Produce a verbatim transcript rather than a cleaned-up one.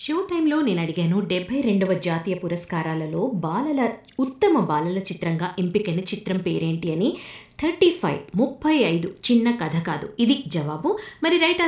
Show టైంలో నేను అడిగాను డెబ్బై రెండవ జాతీయ పురస్కారాలలో బాలల ఉత్తమ బాలల చిత్రంగా ఎంపికైన చిత్రం పేరేంటి అని. థర్టీ ఫైవ్ ముప్పై ఐదు చిన్న కథ కాదు ఇది జవాబు. మరి రైట్